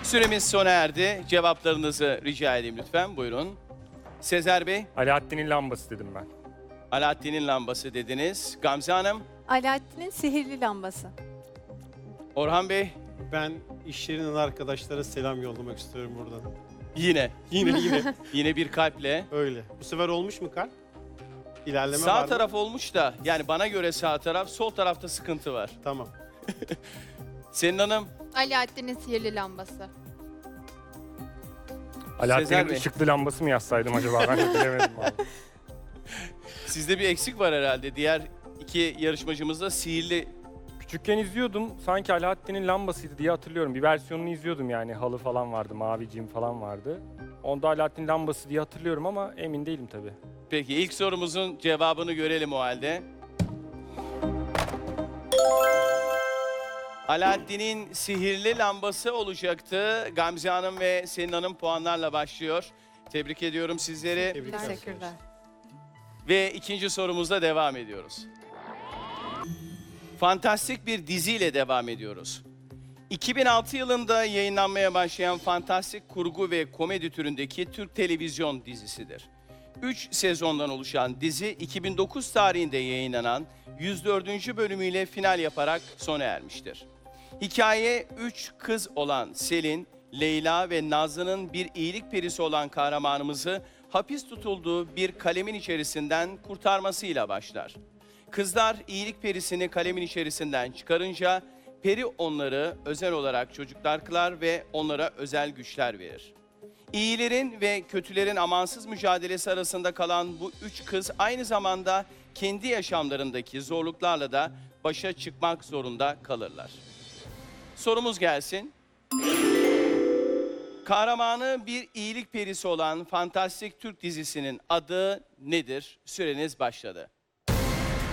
Süremiz sona erdi. Cevaplarınızı rica edeyim lütfen. Buyurun. Sezer Bey, Alaaddin'in lambası dedim ben. Alaaddin'in lambası dediniz. Gamze Hanım, Alaaddin'in sihirli lambası. Orhan Bey, Ben iş yerinden arkadaşlara selam yollamak istiyorum buradan. yine Yine yine bir kalple. öyle. Bu sefer olmuş mu kalp? İlerleme var Sağ mı? taraf olmuş da yani bana göre sağ taraf, sol tarafta sıkıntı var. Tamam. Senin hanım, Alaaddin'in sihirli lambası. Sezer Alaaddin'in Bey. ışıklı lambası mı yazsaydım acaba? Ben de bilemedim abi. sizde bir eksik var herhalde. Diğer iki yarışmacımız da sihirli. Küçükken izliyordum. Sanki Alaaddin'in lambasıydı diye hatırlıyorum. Bir versiyonunu izliyordum yani. Halı falan vardı, mavi cim falan vardı. Onda Alaaddin lambası diye hatırlıyorum ama emin değilim tabii. Peki ilk sorumuzun cevabını görelim o halde. Alaaddin'in sihirli lambası olacaktı. Gamze Hanım ve Selin Hanım puanlarla başlıyor. Tebrik ediyorum sizleri. Tebrikler. Teşekkürler. Ve ikinci sorumuzla devam ediyoruz. Fantastik bir diziyle devam ediyoruz. 2006 yılında yayınlanmaya başlayan fantastik kurgu ve komedi türündeki Türk televizyon dizisidir. 3 sezondan oluşan dizi 2009 tarihinde yayınlanan 104. bölümüyle final yaparak sona ermiştir. Hikaye 3 kız olan Selin, Leyla ve Nazlı'nın bir iyilik perisi olan kahramanımızı hapis tutulduğu bir kalemin içerisinden kurtarmasıyla başlar. Kızlar iyilik perisini kalemin içerisinden çıkarınca peri onları özel olarak çocuklar kılar ve onlara özel güçler verir. İyilerin ve kötülerin amansız mücadelesi arasında kalan bu üç kız aynı zamanda kendi yaşamlarındaki zorluklarla da başa çıkmak zorunda kalırlar. Sorumuz gelsin. Kahramanı bir iyilik perisi olan fantastik Türk dizisinin adı nedir? Süreniz başladı.